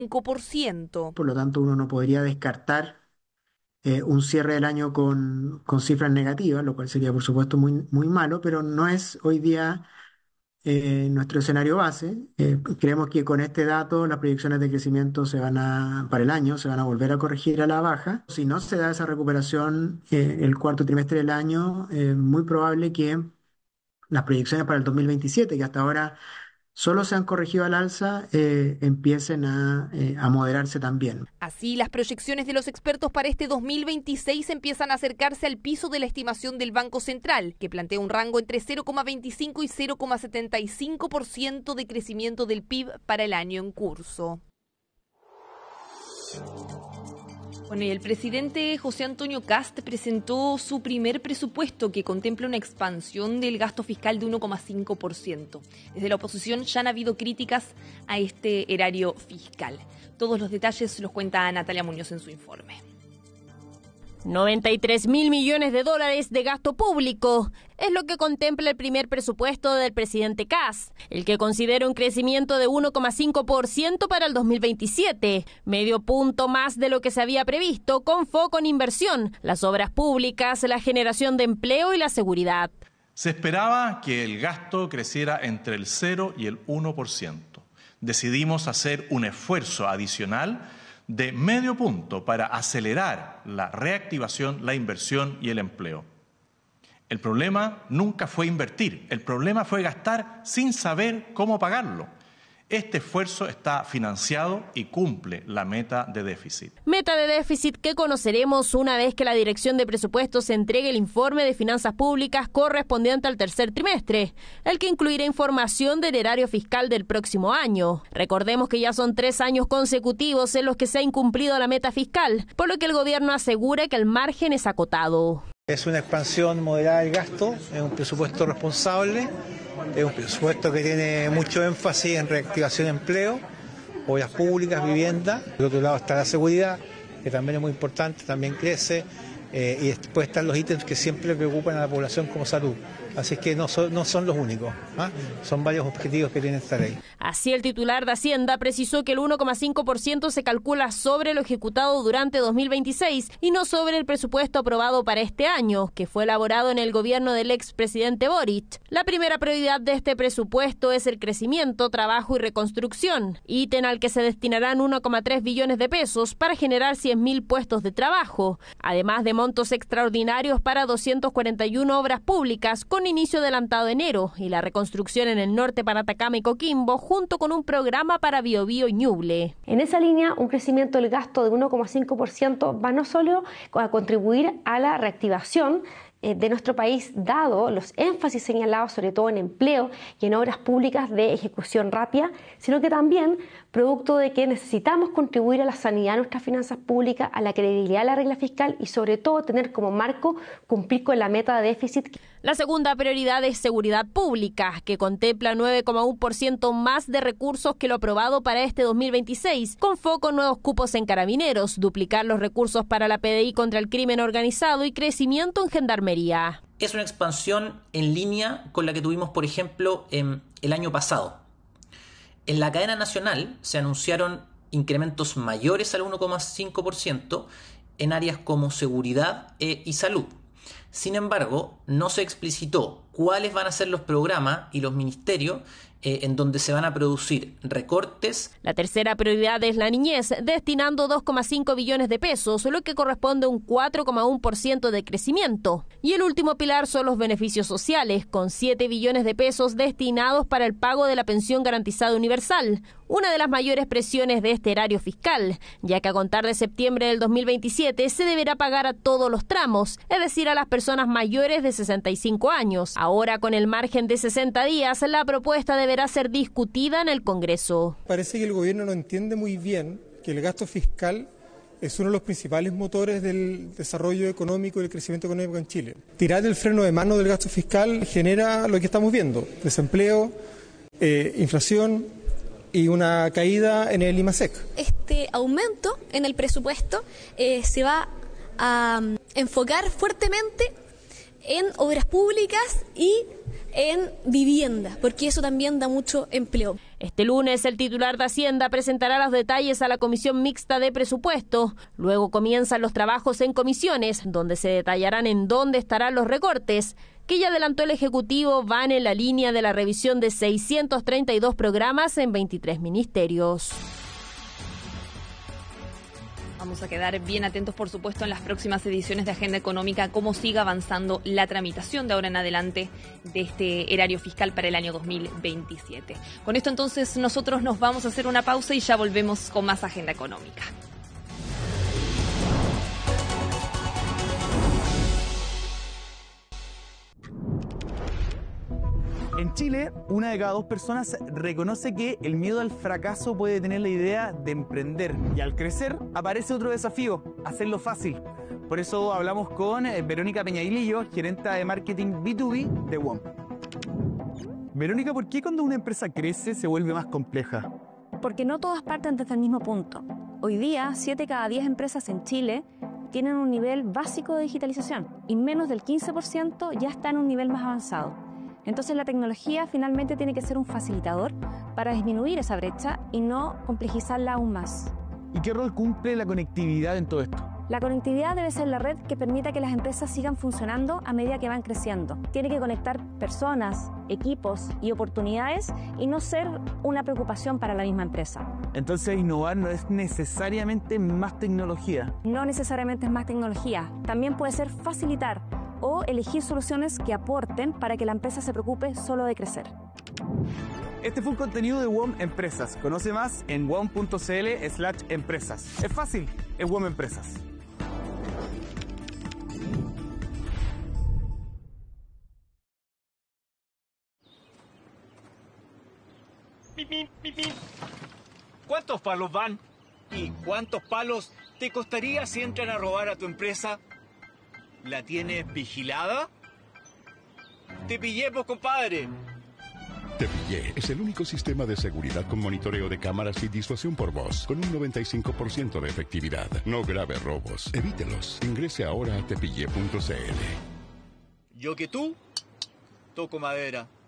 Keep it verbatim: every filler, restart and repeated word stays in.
cinco por ciento. Por lo tanto, uno no podría descartar eh, un cierre del año con, con cifras negativas, lo cual sería, por supuesto, muy, muy malo, pero no es hoy día eh, nuestro escenario base. Eh, creemos que con este dato las proyecciones de crecimiento se van a, para el año se van a volver a corregir a la baja. Si no se da esa recuperación eh, el cuarto trimestre del año, es eh, muy probable que las proyecciones para el dos mil veintisiete, que hasta ahora solo se han corregido al alza, eh, empiecen a, eh, a moderarse también. Así, las proyecciones de los expertos para este dos mil veintiséis empiezan a acercarse al piso de la estimación del Banco Central, que plantea un rango entre cero coma veinticinco y cero coma setenta y cinco por ciento de crecimiento del P I B para el año en curso. Bueno, y el presidente José Antonio Kast presentó su primer presupuesto que contempla una expansión del gasto fiscal de uno coma cinco por ciento. Desde la oposición ya han habido críticas a este erario fiscal. Todos los detalles los cuenta Natalia Muñoz en su informe. noventa y tres mil millones de dólares de gasto público es lo que contempla el primer presupuesto del presidente Kast, el que considera un crecimiento de uno coma cinco por ciento para el dos mil veintisiete, medio punto más de lo que se había previsto, con foco en inversión, las obras públicas, la generación de empleo y la seguridad. Se esperaba que el gasto creciera entre el cero y el uno por ciento. Decidimos hacer un esfuerzo adicional de medio punto para acelerar la reactivación, la inversión y el empleo. El problema nunca fue invertir, el problema fue gastar sin saber cómo pagarlo. Este esfuerzo está financiado y cumple la meta de déficit. Meta de déficit que conoceremos una vez que la Dirección de Presupuestos entregue el informe de finanzas públicas correspondiente al tercer trimestre, el que incluirá información del erario fiscal del próximo año. Recordemos que ya son tres años consecutivos en los que se ha incumplido la meta fiscal, por lo que el gobierno asegura que el margen es acotado. Es una expansión moderada del gasto, es un presupuesto responsable. Es un presupuesto que tiene mucho énfasis en reactivación de empleo, obras públicas, vivienda. Por otro lado está la seguridad, que también es muy importante, también crece. Eh, y después están los ítems que siempre preocupan a la población como salud. Así es que no son, no son los únicos, ¿eh? Son varios objetivos que tienen que estar ahí. Así, el titular de Hacienda precisó que el uno coma cinco por ciento se calcula sobre lo ejecutado durante dos mil veintiséis y no sobre el presupuesto aprobado para este año, que fue elaborado en el gobierno del expresidente Boric. La primera prioridad de este presupuesto es el crecimiento, trabajo y reconstrucción, ítem al que se destinarán uno coma tres billones de pesos para generar cien mil puestos de trabajo, además de montos extraordinarios para doscientas cuarenta y una obras públicas con inicio adelantado enero y la reconstrucción en el norte para Atacama y Coquimbo, junto con un programa para Biobío y Ñuble. En esa línea, un crecimiento del gasto de uno coma cinco por ciento va no solo a contribuir a la reactivación de nuestro país, dado los énfasis señalados sobre todo en empleo y en obras públicas de ejecución rápida, sino que también producto de que necesitamos contribuir a la sanidad de nuestras finanzas públicas, a la credibilidad de la regla fiscal y sobre todo tener como marco cumplir con la meta de déficit. La segunda prioridad es seguridad pública, que contempla nueve coma uno por ciento más de recursos que lo aprobado para este dos mil veintiséis, con foco en nuevos cupos en carabineros, duplicar los recursos para la P D I contra el crimen organizado y crecimiento en gendarmería. Es una expansión en línea con la que tuvimos, por ejemplo, en el año pasado. En la cadena nacional se anunciaron incrementos mayores al uno coma cinco por ciento en áreas como seguridad eh, y salud. Sin embargo, no se explicitó cuáles van a ser los programas y los ministerios eh, en donde se van a producir recortes. La tercera prioridad es la niñez, destinando dos coma cinco billones de pesos, lo que corresponde a un cuatro coma uno por ciento de crecimiento. Y el último pilar son los beneficios sociales, con siete billones de pesos destinados para el pago de la pensión garantizada universal, una de las mayores presiones de este erario fiscal, ya que a contar de septiembre del dos mil veintisiete se deberá pagar a todos los tramos, es decir, a las personas mayores de sesenta y cinco años. Ahora, con el margen de sesenta días, la propuesta deberá ser discutida en el Congreso. Parece que el gobierno no entiende muy bien que el gasto fiscal es uno de los principales motores del desarrollo económico y del crecimiento económico en Chile. Tirar el freno de mano del gasto fiscal genera lo que estamos viendo: desempleo, eh, inflación y una caída en el IMASEC. Este aumento en el presupuesto eh, se va a um, enfocar fuertemente en obras públicas y en vivienda, porque eso también da mucho empleo. Este lunes, el titular de Hacienda presentará los detalles a la Comisión Mixta de Presupuesto. Luego comienzan los trabajos en comisiones, donde se detallarán en dónde estarán los recortes, que ya adelantó el Ejecutivo van en la línea de la revisión de seiscientos treinta y dos programas en veintitrés ministerios. Vamos a quedar bien atentos, por supuesto, en las próximas ediciones de Agenda Económica, cómo siga avanzando la tramitación de ahora en adelante de este erario fiscal para el año dos mil veintisiete. Con esto, entonces, nosotros nos vamos a hacer una pausa y ya volvemos con más Agenda Económica. En Chile, una de cada dos personas reconoce que el miedo al fracaso puede tener la idea de emprender. Y al crecer, aparece otro desafío, hacerlo fácil. Por eso hablamos con Verónica Peñailillo, gerenta de marketing B dos B de W O M. Verónica, ¿por qué cuando una empresa crece se vuelve más compleja? Porque no todas parten desde el mismo punto. Hoy día, siete de cada diez empresas en Chile tienen un nivel básico de digitalización y menos del quince por ciento ya está en un nivel más avanzado. Entonces la tecnología finalmente tiene que ser un facilitador para disminuir esa brecha y no complejizarla aún más. ¿Y qué rol cumple la conectividad en todo esto? La conectividad debe ser la red que permita que las empresas sigan funcionando a medida que van creciendo. Tiene que conectar personas, equipos y oportunidades y no ser una preocupación para la misma empresa. Entonces innovar no es necesariamente más tecnología. No necesariamente es más tecnología. También puede ser facilitar o elegir soluciones que aporten para que la empresa se preocupe solo de crecer. Este fue un contenido de W O M Empresas. Conoce más en w o m punto c l slash empresas. Es fácil, es W O M Empresas. ¿Cuántos palos van? ¿Y cuántos palos te costaría si entran a robar a tu empresa? ¿La tienes vigilada? ¡Te pillé, pues, compadre! Te Pillé es el único sistema de seguridad con monitoreo de cámaras y disuasión por voz, con un noventa y cinco por ciento de efectividad. No grave robos. Evítelos. Ingrese ahora a tepillé punto c l. Yo que tú, toco madera.